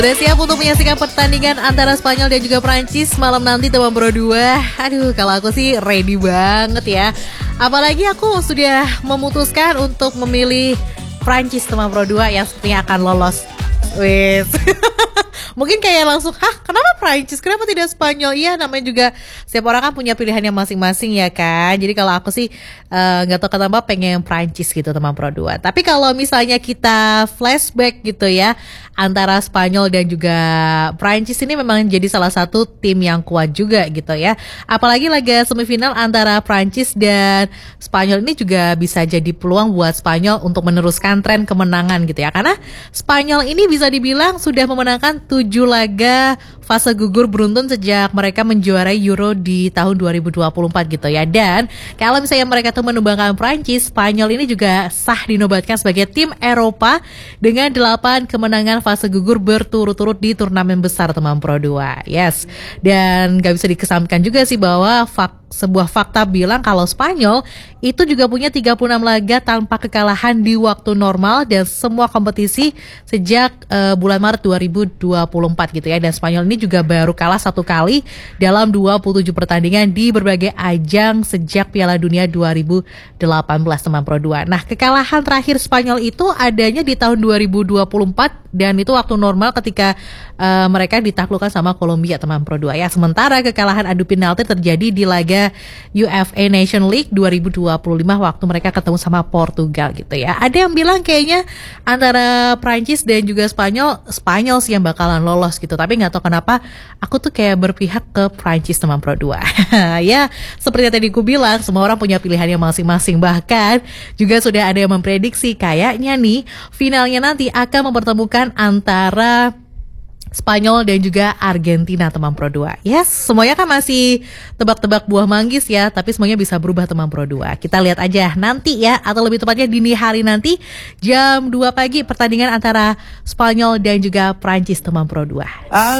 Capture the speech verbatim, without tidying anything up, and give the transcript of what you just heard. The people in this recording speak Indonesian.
Sudah siap untuk menyaksikan pertandingan antara Spanyol dan juga Prancis malam nanti teman Pro dua. Aduh, kalau aku sih ready banget ya. Apalagi aku sudah memutuskan untuk memilih Prancis teman Pro dua yang sepertinya akan lolos. Wes. Mungkin kayak langsung, hah kenapa Prancis, kenapa tidak Spanyol? Iya, namanya juga setiap orang kan punya pilihannya masing-masing ya kan. Jadi kalau aku sih nggak uh, tahu kenapa pengen Prancis gitu teman Pro dua. Tapi kalau misalnya kita flashback gitu ya, antara Spanyol dan juga Prancis ini memang jadi salah satu tim yang kuat juga gitu ya. Apalagi laga semifinal antara Prancis dan Spanyol ini juga bisa jadi peluang buat Spanyol untuk meneruskan tren kemenangan gitu ya. Karena Spanyol ini bisa dibilang sudah memenangkan tujuh laga fase gugur beruntun sejak mereka menjuarai Euro di tahun dua ribu dua puluh empat gitu ya. Dan kalau misalnya mereka tuh menumbangkan Prancis, Spanyol ini juga sah dinobatkan sebagai tim Eropa dengan delapan kemenangan fase gugur berturut-turut di turnamen besar teman Pro dua. Yes. Dan gak bisa dikesampingkan juga sih bahwa fak sebuah fakta bilang kalau Spanyol itu juga punya tiga puluh enam laga tanpa kekalahan di waktu normal dan semua kompetisi sejak uh, bulan Maret dua ribu dua puluh empat gitu ya. Dan Spanyol ini juga baru kalah satu kali dalam dua puluh tujuh pertandingan di berbagai ajang sejak Piala Dunia dua ribu delapan belas teman Pro dua. Nah, kekalahan terakhir Spanyol itu adanya di tahun dua ribu dua puluh empat dan itu waktu normal ketika uh, mereka ditaklukkan sama Kolombia teman Pro dua ya. Sementara kekalahan adu penalti terjadi di laga U F A Nation League dua ribu dua puluh lima waktu mereka ketemu sama Portugal gitu ya. Ada yang bilang kayaknya antara Prancis dan juga Spanyol, Spanyol sih yang bakalan lolos gitu. Tapi nggak tahu kenapa aku tuh kayak berpihak ke Prancis teman Pro dua. Ya, seperti yang tadi aku bilang, semua orang punya pilihannya masing-masing. Bahkan juga sudah ada yang memprediksi kayaknya nih finalnya nanti akan mempertemukan antara Spanyol dan juga Argentina teman Pro dua. Yes, semuanya kan masih tebak-tebak buah manggis ya, tapi semuanya bisa berubah teman Pro dua. Kita lihat aja nanti ya, atau lebih tepatnya dini hari nanti jam dua pagi pertandingan antara Spanyol dan juga Prancis teman Pro dua.